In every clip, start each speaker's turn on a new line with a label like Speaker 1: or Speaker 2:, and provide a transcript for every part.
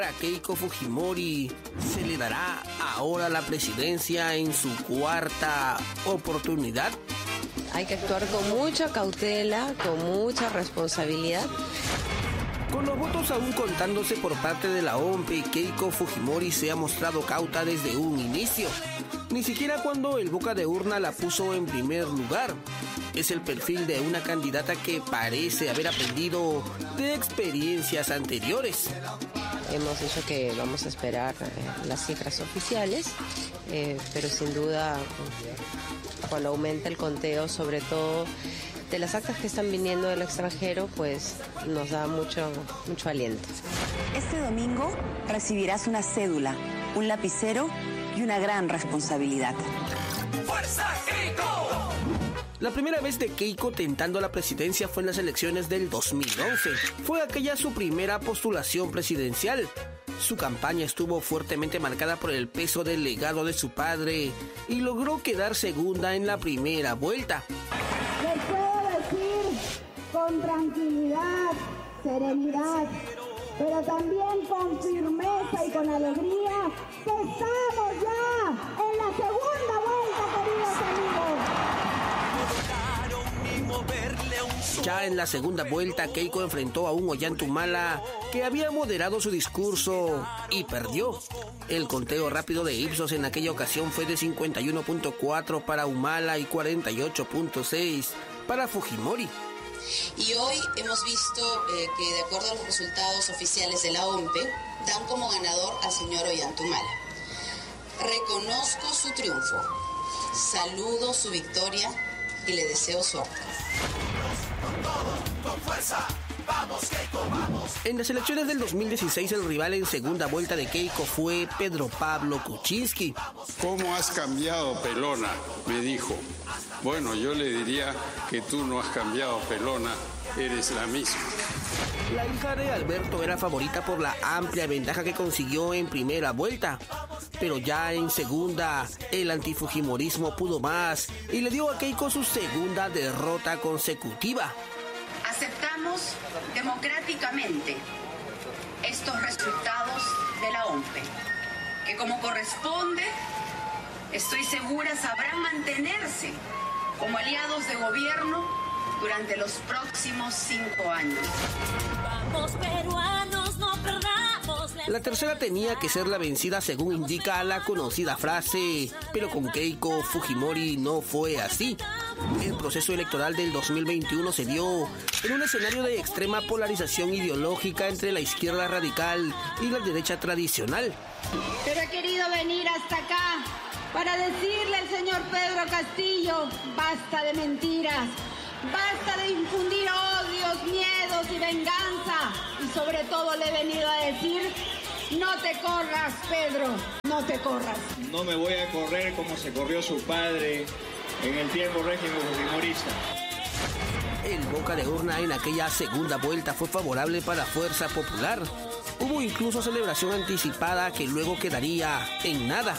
Speaker 1: A Keiko Fujimori se le dará ahora la presidencia en su cuarta oportunidad.
Speaker 2: Hay que actuar con mucha cautela, con mucha responsabilidad.
Speaker 1: Con los votos aún contándose por parte de la OMP, Keiko Fujimori se ha mostrado cauta desde un inicio. Ni siquiera cuando el boca de urna la puso en primer lugar. Es el perfil de una candidata que parece haber aprendido de experiencias anteriores.
Speaker 2: Hemos dicho que vamos a esperar las cifras oficiales, pero sin duda cuando aumenta el conteo, sobre todo de las actas que están viniendo del extranjero, pues nos da mucho aliento.
Speaker 3: Este domingo recibirás una cédula, un lapicero y una gran responsabilidad.
Speaker 1: ¡Fuerza Keiko! La primera vez de Keiko tentando la presidencia fue en las elecciones del 2011. Fue aquella su primera postulación presidencial. Su campaña estuvo fuertemente marcada por el peso del legado de su padre y logró quedar segunda en la primera vuelta.
Speaker 4: Les puedo decir con tranquilidad, serenidad, pero también con firmeza y con alegría que estamos ya en la segunda vuelta, queridos amigos.
Speaker 1: Ya en la segunda vuelta, Keiko enfrentó a un Ollanta que había moderado su discurso y perdió. El conteo rápido de Ipsos en aquella ocasión fue de 51.4 para Humala y 48.6 para Fujimori.
Speaker 5: Y hoy hemos visto que, de acuerdo a los resultados oficiales de la OMP, dan como ganador al señor Ollanta Humala. Reconozco su triunfo, saludo su victoria y le deseo suerte.
Speaker 1: Con fuerza, vamos Keiko, vamos. En las elecciones del 2016 el rival en segunda vuelta de Keiko fue Pedro Pablo Kuczynski.
Speaker 6: ¿Cómo has cambiado, pelona?, me dijo. Bueno, yo le diría que tú no has cambiado, pelona, eres la misma.
Speaker 1: La hija de Alberto era favorita por la amplia ventaja que consiguió en primera vuelta. Pero ya en segunda, el antifujimorismo pudo más y le dio a Keiko su segunda derrota consecutiva.
Speaker 5: Aceptamos democráticamente estos resultados de la OMP, que como corresponde, estoy segura, sabrán mantenerse como aliados de gobierno durante los próximos 5 años.
Speaker 7: Vamos peruanos, no perdamos.
Speaker 1: La tercera tenía que ser la vencida según indica la conocida frase, pero con Keiko Fujimori no fue así. El proceso electoral del 2021 se dio en un escenario de extrema polarización ideológica entre la izquierda radical y la derecha tradicional.
Speaker 4: Pero he querido venir hasta acá para decirle al señor Pedro Castillo, basta de mentiras, basta de infundir odios, miedos y venganza. Y sobre todo le he venido a decir, no te corras, Pedro, no te corras.
Speaker 8: No me voy a correr como se corrió su padre en el tiempo régimen fujimorista.
Speaker 1: El boca de urna en aquella segunda vuelta fue favorable para Fuerza Popular. Hubo incluso celebración anticipada que luego quedaría en nada.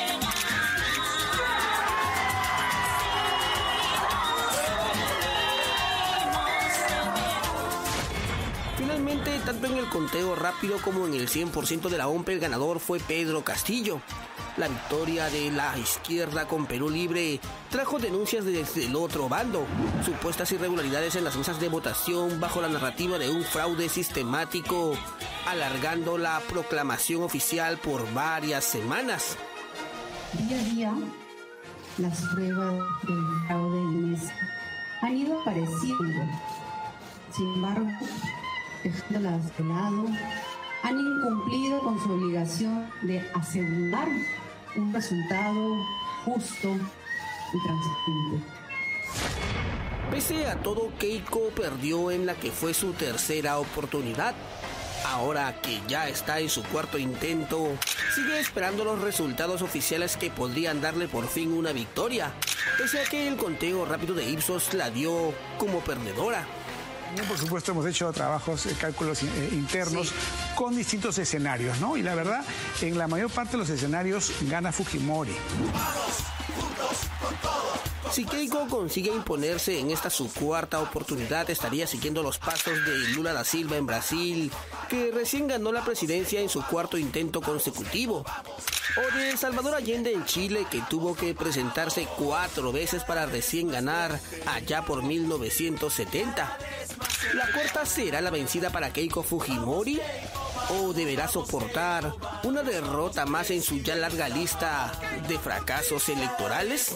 Speaker 1: Finalmente, tanto en el conteo rápido como en el 100% de la OMP, el ganador fue Pedro Castillo. La victoria de la izquierda con Perú Libre trajo denuncias desde el otro bando, supuestas irregularidades en las mesas de votación bajo la narrativa de un fraude sistemático, alargando la proclamación oficial por varias semanas.
Speaker 9: Día a día, las pruebas del fraude en mesa han ido apareciendo. Sin embargo, dejándolas de lado, han incumplido con su obligación de asegurar un resultado justo y transparente.
Speaker 1: Pese a todo, Keiko perdió en la que fue su tercera oportunidad. Ahora que ya está en su cuarto intento, sigue esperando los resultados oficiales que podrían darle por fin una victoria, pese a que el conteo rápido de Ipsos la dio como perdedora.
Speaker 10: Por supuesto, hemos hecho trabajos, cálculos internos con distintos escenarios, ¿no? Y la verdad, en la mayor parte de los escenarios gana Fujimori.
Speaker 1: Vamos juntos con todo. Si Keiko consigue imponerse en esta su cuarta oportunidad, estaría siguiendo los pasos de Lula da Silva en Brasil, que recién ganó la presidencia en su cuarto intento consecutivo, o de Salvador Allende en Chile, que tuvo que presentarse 4 veces para recién ganar allá por 1970. ¿La cuarta será la vencida para Keiko Fujimori? ¿O deberá soportar una derrota más en su ya larga lista de fracasos electorales?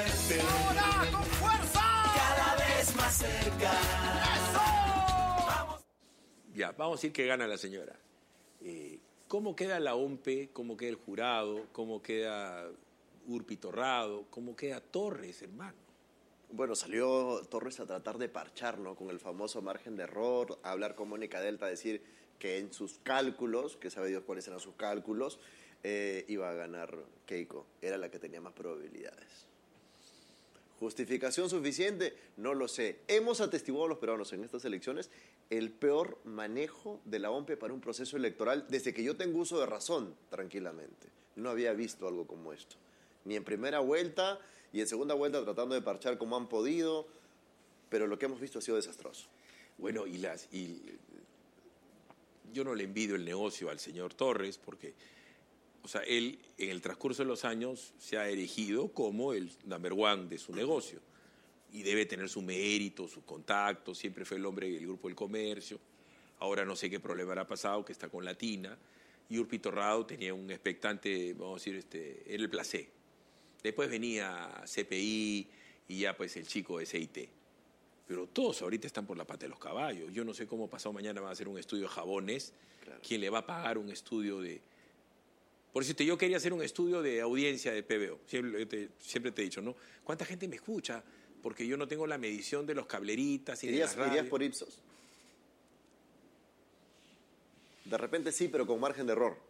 Speaker 11: Ya, vamos a decir que gana la señora. ¿Cómo queda la OMPE? ¿Cómo queda el jurado? ¿Cómo queda Urpi Torrado? ¿Cómo queda Torres, hermano?
Speaker 12: Bueno, salió Torres a tratar de parchar, ¿no? Con el famoso margen de error, a hablar con Mónica Delta, decir que en sus cálculos, que sabe Dios cuáles eran sus cálculos, iba a ganar Keiko. Era la que tenía más probabilidades. ¿Justificación suficiente? No lo sé. Hemos atestiguado a los peruanos en estas elecciones el peor manejo de la OMPE para un proceso electoral desde que yo tengo uso de razón, tranquilamente. No había visto algo como esto. Ni en primera vuelta y en segunda vuelta tratando de parchar como han podido, pero lo que hemos visto ha sido desastroso.
Speaker 11: Bueno, yo no le envidio el negocio al señor Torres porque, o sea, él en el transcurso de los años se ha erigido como el number one de su negocio y debe tener su mérito, sus contactos, siempre fue el hombre del Grupo del Comercio. Ahora no sé qué problema habrá pasado, que está con Latina. Y Urpi Torrado tenía un expectante, vamos a decir, era el placé. Después venía CPI y ya pues el chico de CIT. Pero todos ahorita están por la pata de los caballos. Yo no sé cómo pasado mañana va a hacer un estudio de jabones. Claro. ¿Quién le va a pagar un estudio de...? Por eso yo quería hacer un estudio de audiencia de PBO. Siempre te he dicho, ¿no? ¿Cuánta gente me escucha? Porque yo no tengo la medición de los cableritas y de las radios.
Speaker 12: ¿Irías por Ipsos? De repente sí, pero con margen de error.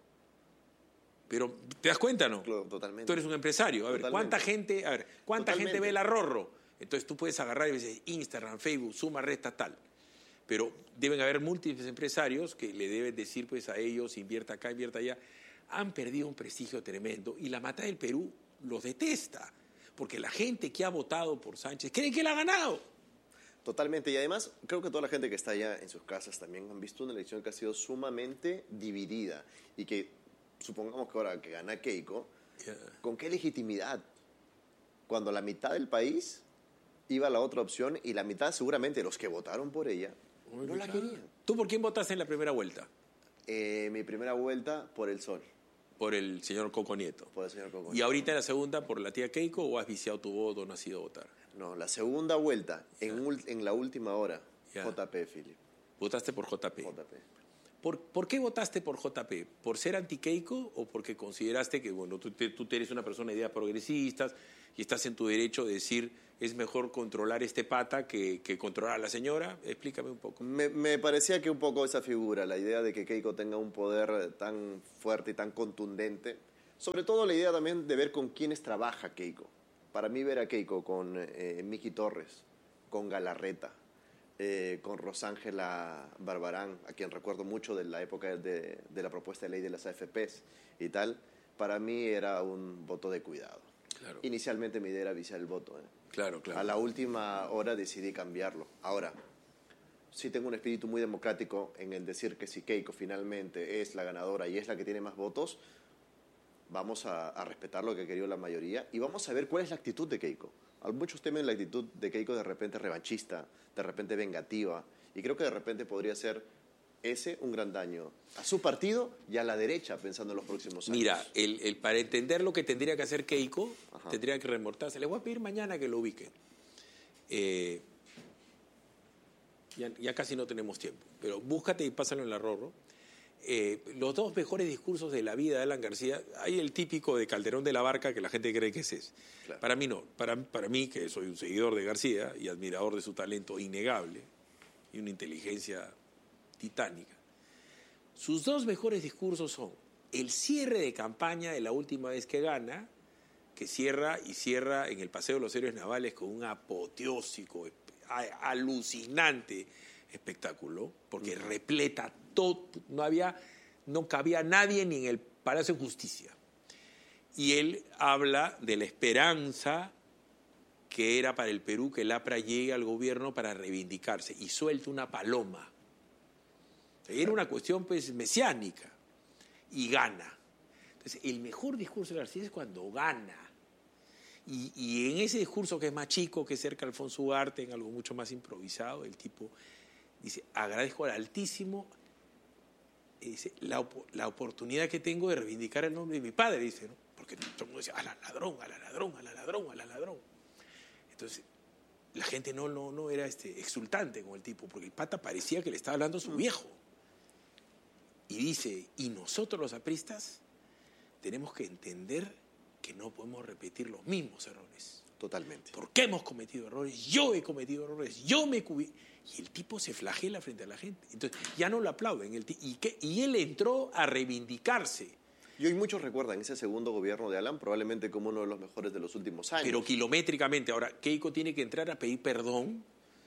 Speaker 11: Pero, ¿te das cuenta, no?
Speaker 12: Claro, totalmente.
Speaker 11: Tú eres un empresario. A ver, ¿cuánta gente ve el Arrorro? Entonces tú puedes agarrar y dices Instagram, Facebook, suma, resta, tal. Pero deben haber múltiples empresarios que le deben decir pues a ellos, invierta acá, invierta allá. Han perdido un prestigio tremendo y la mata del Perú los detesta. Porque la gente que ha votado por Sánchez cree que él ha ganado.
Speaker 12: Totalmente. Y además, creo que toda la gente que está allá en sus casas también han visto una elección que ha sido sumamente dividida. Y que, supongamos que ahora que gana Keiko, ¿con qué legitimidad? Cuando la mitad del país iba a la otra opción y la mitad seguramente los que votaron por ella no la querían.
Speaker 11: ¿Tú por quién votaste en la primera vuelta?
Speaker 12: Mi primera vuelta por el Sol.
Speaker 11: Por el señor Coco Nieto.
Speaker 12: Por el señor Coco Nieto.
Speaker 11: ¿Y ahorita en la segunda por la tía Keiko o has viciado tu voto o no has ido a votar?
Speaker 12: No, la segunda vuelta, en la última hora, JP, Philip.
Speaker 11: ¿Votaste por JP? JP. ¿Por qué votaste por JP? ¿Por ser anti-Keiko o porque consideraste que, bueno, tú eres una persona de ideas progresistas y estás en tu derecho de decir es mejor controlar este pata que controlar a la señora? Explícame un poco.
Speaker 12: Me parecía que un poco esa figura, la idea de que Keiko tenga un poder tan fuerte y tan contundente, sobre todo la idea también de ver con quiénes trabaja Keiko. Para mí ver a Keiko con Miki Torres, con Galarreta, con Rosángela Barbarán, a quien recuerdo mucho de la época de la propuesta de ley de las AFPs y tal, para mí era un voto de cuidado. Claro. Inicialmente mi idea era viciar el voto.
Speaker 11: Claro, claro.
Speaker 12: A la última hora decidí cambiarlo. Ahora, sí tengo un espíritu muy democrático en el decir que si Keiko finalmente es la ganadora y es la que tiene más votos, vamos a respetar lo que quería la mayoría y vamos a ver cuál es la actitud de Keiko. Muchos temen la actitud de Keiko de repente revanchista, de repente vengativa, y creo que de repente podría ser ese un gran daño a su partido y a la derecha, pensando en los próximos años.
Speaker 11: Mira, para entender lo que tendría que hacer Keiko, tendría que remontarse. Les voy a pedir mañana que lo ubiquen. Ya casi no tenemos tiempo, pero búscate y pásalo en la Rorro. Los dos mejores discursos de la vida de Alan García, hay el típico de Calderón de la Barca que la gente cree que es ese. Claro. Para mí no, para mí que soy un seguidor de García y admirador de su talento innegable y una inteligencia titánica. Sus dos mejores discursos son el cierre de campaña de la última vez que gana, que cierra en el Paseo de los Héroes Navales con un apoteósico, alucinante espectáculo, porque repleta todo, no cabía nadie ni en el Palacio de Justicia. Y él habla de la esperanza que era para el Perú que el APRA llegue al gobierno para reivindicarse y suelta una paloma. Era una cuestión pues mesiánica y gana. Entonces, el mejor discurso de García es cuando gana. Y en ese discurso que es más chico, que es cerca de Alfonso Ugarte, en algo mucho más improvisado, el tipo dice, agradezco al Altísimo dice, la oportunidad que tengo de reivindicar el nombre de mi padre, dice, ¿no? Porque todo el mundo decía, a la ladrón, a la ladrón, a la ladrón, a la ladrón. Entonces, la gente no era exultante con el tipo, porque el pata parecía que le estaba hablando a su viejo. Y dice, y nosotros los apristas tenemos que entender que no podemos repetir los mismos errores.
Speaker 12: Totalmente.
Speaker 11: Porque hemos cometido errores, yo he cometido errores, yo me cubrí. Y el tipo se flagela frente a la gente. Entonces, ya no lo aplauden. Y él entró a reivindicarse.
Speaker 12: Y hoy muchos recuerdan ese segundo gobierno de Alan probablemente como uno de los mejores de los últimos años.
Speaker 11: Pero kilométricamente. Ahora, Keiko tiene que entrar a pedir perdón.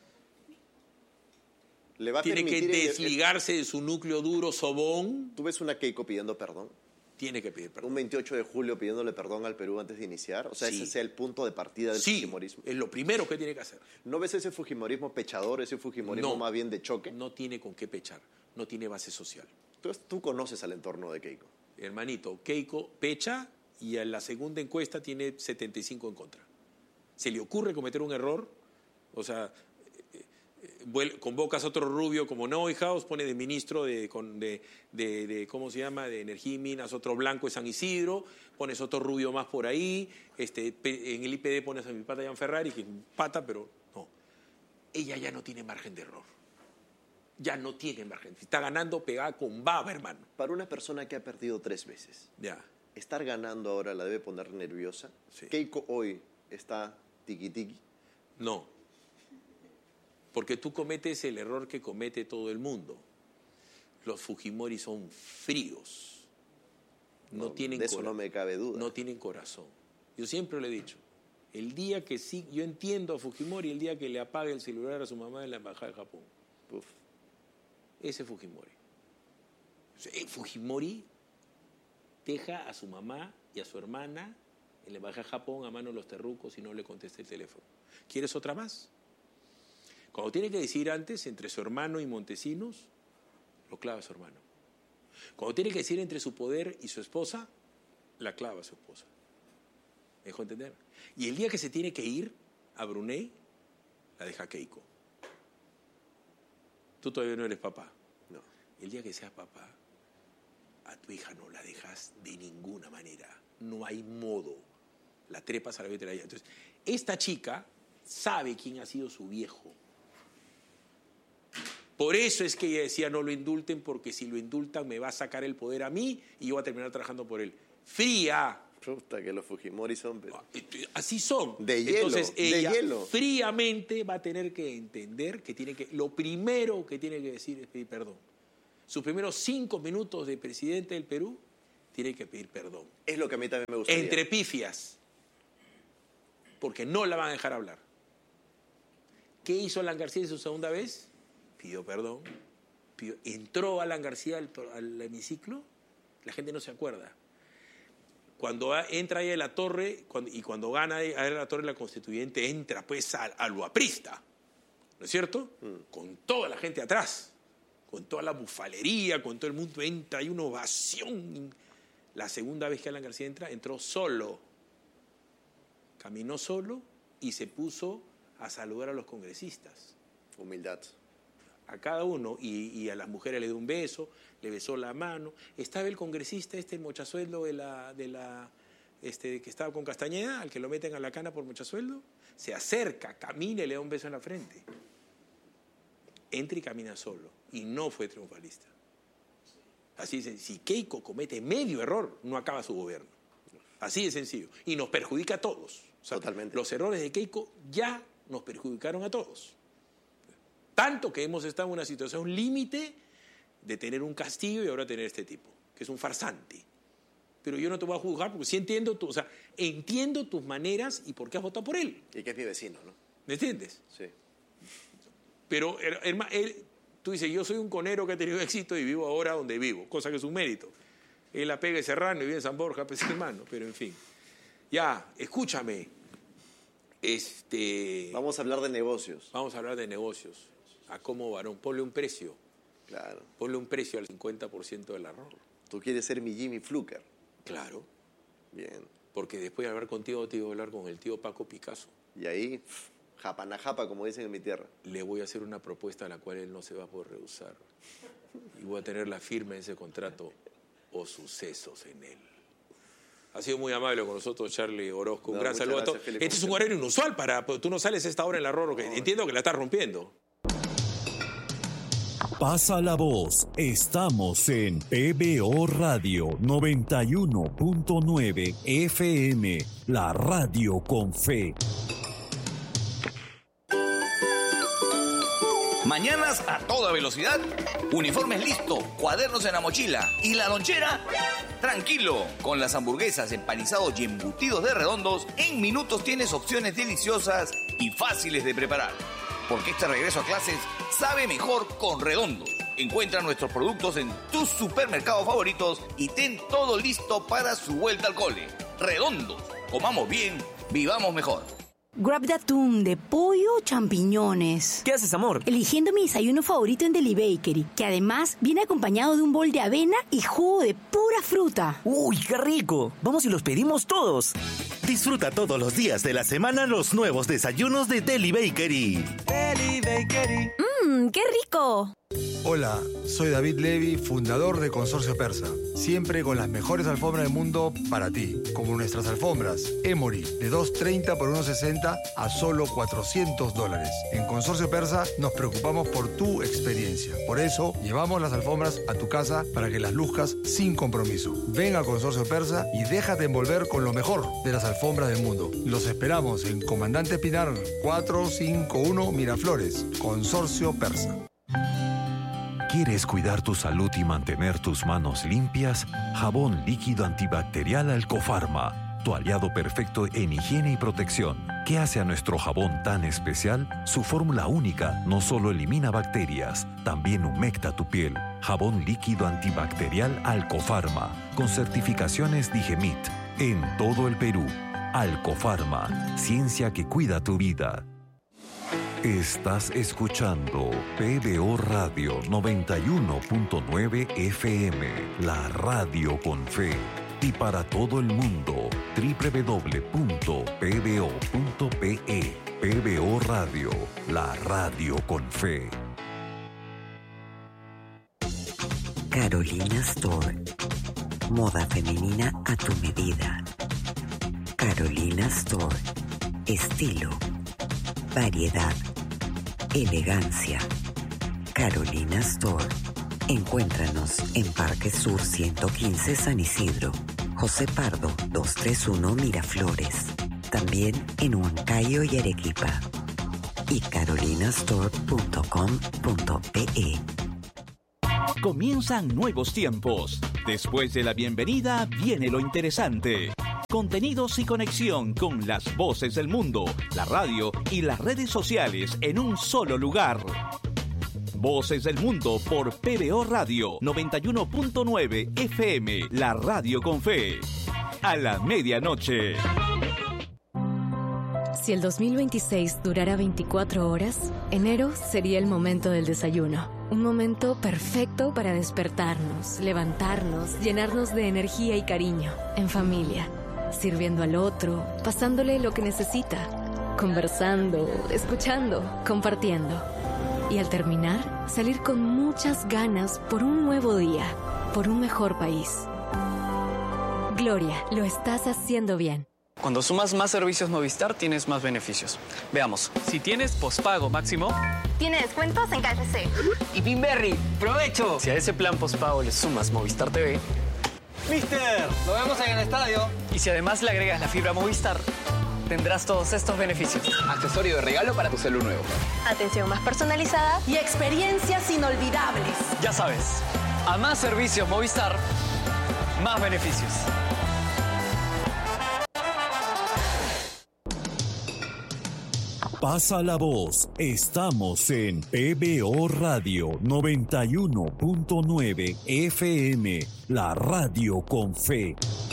Speaker 12: Le va a
Speaker 11: tiene que
Speaker 12: permitir
Speaker 11: desligarse de su núcleo duro, sobón.
Speaker 12: ¿Tú ves una Keiko pidiendo perdón?
Speaker 11: Tiene que pedir perdón.
Speaker 12: Un 28 de julio pidiéndole perdón al Perú antes de iniciar. O sea,
Speaker 11: Sí.
Speaker 12: ese sea el punto de partida del fujimorismo.
Speaker 11: Es lo primero que tiene que hacer.
Speaker 12: ¿No ves ese fujimorismo pechador, ese fujimorismo más bien de choque?
Speaker 11: No tiene con qué pechar. No tiene base social.
Speaker 12: Entonces, tú conoces al entorno de Keiko.
Speaker 11: Hermanito, Keiko pecha y en la segunda encuesta tiene 75 en contra. Se le ocurre cometer un error, o sea, convocas a otro rubio como Neuhaus, pone de ministro de ¿cómo se llama?, de Energía y Minas, otro blanco de San Isidro, pones otro rubio más por ahí, en el IPD pones a mi pata Jan Ferrari, que es un pata, pero no. Ella ya no tiene margen de error. Ya no tiene margen. Está ganando pegada con baba, hermano.
Speaker 12: Para una persona que ha perdido 3 veces,
Speaker 11: Ya.
Speaker 12: estar ganando ahora la debe poner nerviosa.
Speaker 11: Sí.
Speaker 12: Keiko hoy está tiqui-tiqui.
Speaker 11: No. Porque tú cometes el error que comete todo el mundo. Los Fujimori son fríos. No tienen
Speaker 12: de eso no me cabe duda.
Speaker 11: No tienen corazón. Yo siempre lo he dicho. El día que sí, yo entiendo a Fujimori, el día que le apague el celular a su mamá en la embajada de Japón.
Speaker 12: Uf.
Speaker 11: Ese Fujimori. O sea, Fujimori deja a su mamá y a su hermana en la embajada de Japón a mano de los terrucos y no le contesta el teléfono. ¿Quieres otra más? Cuando tiene que decidir antes entre su hermano y Montesinos, lo clava a su hermano. Cuando tiene que decidir entre su poder y su esposa, la clava a su esposa. ¿Me dejó entender? Y el día que se tiene que ir a Brunei, la deja Keiko. Tú todavía no eres papá.
Speaker 12: No.
Speaker 11: El día que seas papá, a tu hija no la dejas de ninguna manera. No hay modo. La trepas a la vez de la llave. Entonces, esta chica sabe quién ha sido su viejo. Por eso es que ella decía no lo indulten, porque si lo indultan me va a sacar el poder a mí y yo voy a terminar trabajando por él. Fría.
Speaker 12: Puta, que los Fujimori son... Pero...
Speaker 11: Así son.
Speaker 12: De hielo.
Speaker 11: Entonces ella
Speaker 12: de hielo.
Speaker 11: fríamente va a tener que entender que lo primero que tiene que decir es pedir perdón. Sus primeros 5 minutos de presidente del Perú tiene que pedir perdón.
Speaker 12: Es lo que a mí también me gustaría.
Speaker 11: Entre pifias. Porque no la van a dejar hablar. ¿Qué hizo Alan García en su segunda vez? Pidió perdón. Entró Alan García al hemiciclo. La gente no se acuerda. Cuando entra ahí a la torre, cuando gana ahí a la torre la constituyente, entra pues a lo aprista, ¿no es cierto? Con toda la gente atrás, con toda la bufalería, con todo el mundo entra, hay una ovación. La segunda vez que Alan García entró solo, caminó solo y se puso a saludar a los congresistas.
Speaker 12: Humildad.
Speaker 11: A cada uno, y a las mujeres le dio un beso, le besó la mano. Estaba el congresista el mochasueldo que estaba con Castañeda, al que lo meten a la cana por mochasueldo, se acerca, camina y le da un beso en la frente. Entra y camina solo, y no fue triunfalista. Así es, si Keiko comete medio error, no acaba su gobierno. Así de sencillo. Y nos perjudica a todos. O sea,
Speaker 12: totalmente.
Speaker 11: Los errores de Keiko ya nos perjudicaron a todos. Tanto que hemos estado en una situación límite de tener un castillo y ahora tener este tipo, que es un farsante. Pero yo no te voy a juzgar porque sí entiendo entiendo tus maneras y por qué has votado por él.
Speaker 12: Y que es mi vecino, ¿no?
Speaker 11: ¿Me entiendes?
Speaker 12: Sí.
Speaker 11: Pero tú dices, yo soy un conero que ha tenido éxito y vivo ahora donde vivo, cosa que es un mérito. Él la pega de Serrano y vive en San Borja, pues hermano, pero en fin. Ya, escúchame.
Speaker 12: Vamos a hablar de negocios.
Speaker 11: Vamos a hablar de negocios. ¿A cómo, varón? Ponle un precio.
Speaker 12: Claro.
Speaker 11: Ponle un precio al 50% del arroz.
Speaker 12: Tú quieres ser mi Jimmy Fluker.
Speaker 11: Claro.
Speaker 12: Bien.
Speaker 11: Porque después de hablar contigo, te iba a hablar con el tío Paco Picasso.
Speaker 12: Y ahí, japanajapa, como dicen en mi tierra.
Speaker 11: Le voy a hacer una propuesta a la cual él no se va a poder rehusar. Y voy a tener la firma en ese contrato o sucesos en él. Ha sido muy amable con nosotros, Charlie Orozco. Un gran saludo a todos. Este es un horario inusual tú no sales a esta hora en la Rorro, que entiendo que la estás rompiendo.
Speaker 13: Pasa la voz. Estamos en PBO Radio 91.9 FM, la radio con fe.
Speaker 14: Mañanas a toda velocidad, uniformes listos, cuadernos en la mochila y la lonchera. Tranquilo, con las hamburguesas, empanizados y embutidos de Redondos, en minutos tienes opciones deliciosas y fáciles de preparar. Porque este regreso a clases sabe mejor con Redondos. Encuentra nuestros productos en tus supermercados favoritos y ten todo listo para su vuelta al cole. Redondos, comamos bien, vivamos mejor.
Speaker 15: Grab de atún, de pollo o champiñones.
Speaker 16: ¿Qué haces, amor?
Speaker 15: Eligiendo mi desayuno favorito en Deli Bakery, que además viene acompañado de un bol de avena y jugo de pura fruta.
Speaker 16: ¡Uy, qué rico! Vamos y los pedimos todos.
Speaker 17: Disfruta todos los días de la semana los nuevos desayunos de Deli Bakery.
Speaker 16: Deli Bakery.
Speaker 15: ¡Qué rico!
Speaker 18: Hola, soy David Levy, fundador de Consorcio Persa. Siempre con las mejores alfombras del mundo para ti. Como nuestras alfombras Emory, de $2.30 por $1.60 a solo $400. En Consorcio Persa nos preocupamos por tu experiencia. Por eso, llevamos las alfombras a tu casa para que las luzcas sin compromiso. Ven a Consorcio Persa y déjate envolver con lo mejor de las alfombras del mundo. Los esperamos en Comandante Pinar 451 Miraflores. Consorcio Persa.
Speaker 13: ¿Quieres cuidar tu salud y mantener tus manos limpias? Jabón líquido antibacterial Alcofarma, tu aliado perfecto en higiene y protección. ¿Qué hace a nuestro jabón tan especial? Su fórmula única no solo elimina bacterias, también humecta tu piel. Jabón líquido antibacterial Alcofarma, con certificaciones Digemit, en todo el Perú. Alcofarma, ciencia que cuida tu vida. Estás escuchando PBO Radio 91.9 FM, la radio con fe. Y para todo el mundo, www.pbo.pe. PBO Radio, la radio con fe.
Speaker 19: Carolina Store. Moda femenina a tu medida. Carolina Store. Estilo, variedad, elegancia. Carolina Store. Encuéntranos en Parque Sur 115 San Isidro, José Pardo 231 Miraflores. También en Huancayo y Arequipa. Y carolinastore.com.pe.
Speaker 20: Comienzan nuevos tiempos. Después de la bienvenida viene lo interesante. Contenidos y conexión con las voces del mundo, la radio y las redes sociales en un solo lugar. Voces del Mundo por PBO Radio 91.9 FM, la radio con fe. A la medianoche.
Speaker 21: Si el 2026 durara 24 horas, enero sería el momento del desayuno. Un momento perfecto para despertarnos, levantarnos, llenarnos de energía y cariño, en familia, sirviendo al otro, pasándole lo que necesita, conversando, escuchando, compartiendo. Y al terminar, salir con muchas ganas por un nuevo día, por un mejor país. Gloria, lo estás haciendo bien.
Speaker 22: Cuando sumas más servicios Movistar, tienes más beneficios. Veamos. Si tienes pospago máximo,
Speaker 23: tiene descuentos en KFC.
Speaker 22: Y Pinberry, ¡provecho! Si a ese plan pospago le sumas Movistar TV, ¡Mister! ¡Lo vemos en el estadio! Y si además le agregas la fibra Movistar, tendrás todos estos beneficios. Accesorio de regalo para tu celular nuevo.
Speaker 23: Atención más personalizada y experiencias inolvidables.
Speaker 22: Ya sabes, a más servicios Movistar, más beneficios.
Speaker 13: Pasa la voz. Estamos en PBO Radio 91.9 FM, la radio con fe.